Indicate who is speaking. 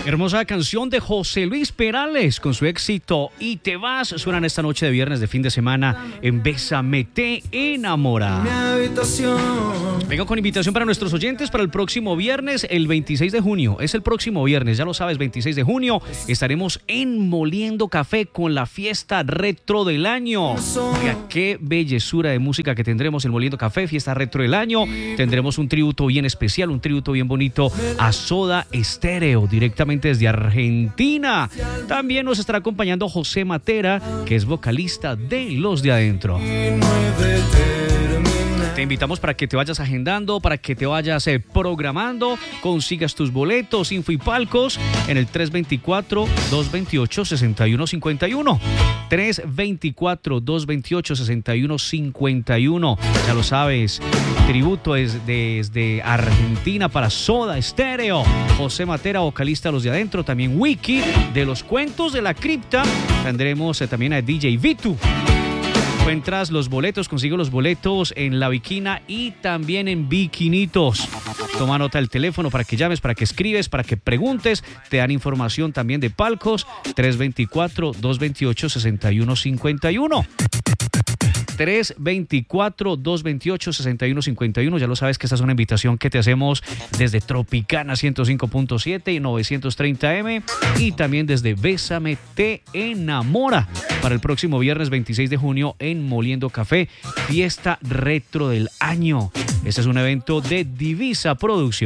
Speaker 1: Hermosa canción de José Luis Perales con su éxito Y te vas. Suenan esta noche de viernes de fin de semana en Bésame te enamora. Vengo con invitación para nuestros oyentes para el próximo viernes, el 26 de junio. Es el próximo viernes, ya lo sabes, 26 de junio. Estaremos en Moliendo Café con la fiesta retro del año. Oiga, qué bellezura de música que tendremos en Moliendo Café, fiesta retro del año. Tendremos un tributo bien especial, un tributo bien bonito a Soda Stereo, directamente desde Argentina. También nos estará acompañando José Matera, que es vocalista de Los de Adentro. Te invitamos para que te vayas agendando, para que te vayas programando, consigas tus boletos, info y palcos en el 324-228-6151. 324-228-6151. Ya lo sabes, tributo es desde Argentina para Soda Stereo. José Matera, vocalista de Los de Adentro. También Wiki de Los Cuentos de la Cripta. Tendremos también a DJ Vitu. Encuentras los boletos, consigue los boletos en La Viquina y también en Bikinitos. Toma nota del teléfono para que llames, para que escribes, para que preguntes. Te dan información también de palcos. 324-228-6151. 324-228-6151. Ya lo sabes que esta es una invitación que te hacemos desde Tropicana 105.7 y 930M y también desde Bésame te enamora para el próximo viernes 26 de junio en Moliendo Café, fiesta retro del año. Este es un evento de Divisa Producción.